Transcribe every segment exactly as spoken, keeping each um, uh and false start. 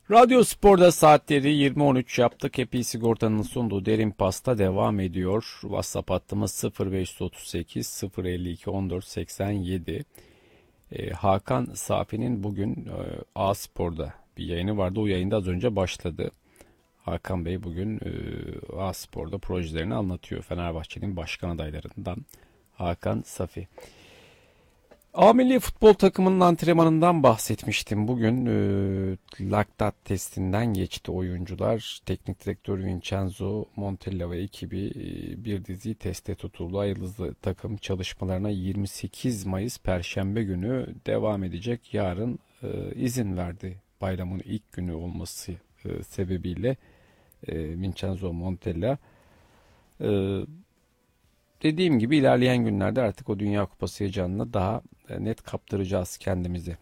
Radyo Spor'da saatleri yirmi on üç yaptık. Happy Sigorta'nın sunduğu Derin Pasta devam ediyor. WhatsApp hattımız sıfır beş otuz sekiz sıfır elli iki on dört seksen yedi. Ee, Hakan Safi'nin bugün e, A Spor'da bir yayını vardı. O yayında az önce başladı. Hakan Bey bugün e, A Spor'da projelerini anlatıyor. Fenerbahçe'nin başkan adaylarından Hakan Safi. A Milli Futbol takımının antrenmanından bahsetmiştim. Bugün e, laktat testinden geçti oyuncular. Teknik direktör Vincenzo Montella ve ekibi e, bir dizi teste tutuldu. Yıldızlı takım çalışmalarına yirmi sekiz Mayıs Perşembe günü devam edecek. Yarın e, izin verdi. Bayramın ilk günü olması e, sebebiyle e, Vincenzo Montella. E, Dediğim gibi ilerleyen günlerde artık o Dünya Kupası heyecanına daha net kaptıracağız kendimizi.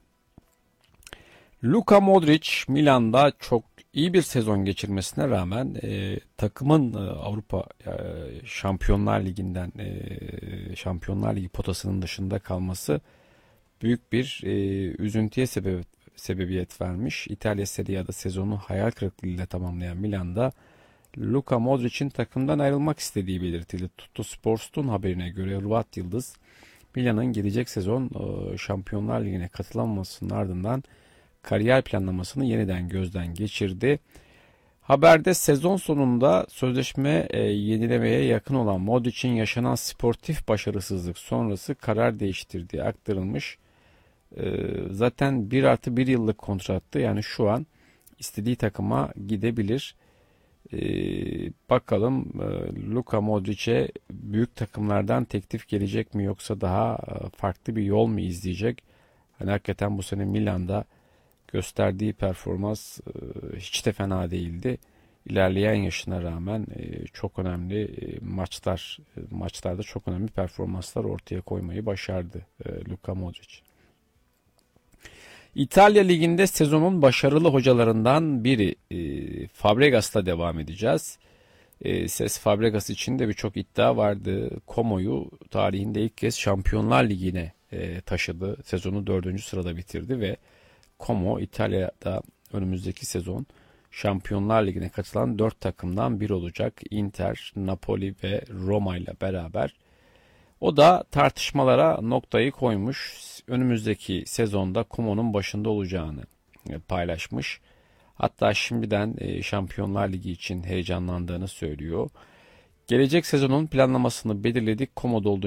Luka Modric Milan'da çok iyi bir sezon geçirmesine rağmen e, takımın e, Avrupa e, Şampiyonlar Ligi'nden e, Şampiyonlar Ligi potasının dışında kalması büyük bir e, üzüntüye sebep, sebebiyet vermiş. İtalya Serie A'da sezonu hayal kırıklığıyla tamamlayan Milan'da Luka Modric'in takımdan ayrılmak istediği belirtildi. Tuttosport'un haberine göre Hırvat Yıldız Milan'ın gelecek sezon Şampiyonlar Ligi'ne katılamamasının ardından kariyer planlamasını yeniden gözden geçirdi. Haberde sezon sonunda sözleşme yenilemeye yakın olan Modric'in yaşanan sportif başarısızlık sonrası karar değiştirdiği aktarılmış. Zaten bir artı bir yıllık kontrattı, yani şu an istediği takıma gidebilir. Ee, bakalım e, Luka Modric'e büyük takımlardan teklif gelecek mi, yoksa daha e, farklı bir yol mu izleyecek? Hani hakikaten bu sene Milan'da gösterdiği performans e, hiç de fena değildi. İlerleyen yaşına rağmen e, çok önemli e, maçlar e, maçlarda çok önemli performanslar ortaya koymayı başardı e, Luka Modric. İtalya Ligi'nde sezonun başarılı hocalarından biri e, Fabregas'la devam edeceğiz. E, Ses Fabregas için de birçok iddia vardı. Como'yu tarihinde ilk kez Şampiyonlar Ligi'ne e, taşıdı. Sezonu dördüncü sırada bitirdi ve Como İtalya'da önümüzdeki sezon Şampiyonlar Ligi'ne katılan dört takımdan biri olacak. Inter, Napoli ve Roma ile beraber. O da tartışmalara noktayı koymuş. Önümüzdeki sezonda Como'nun başında olacağını paylaşmış. Hatta şimdiden Şampiyonlar Ligi için heyecanlandığını söylüyor. Gelecek sezonun planlamasını belirledik. Como'da olduğu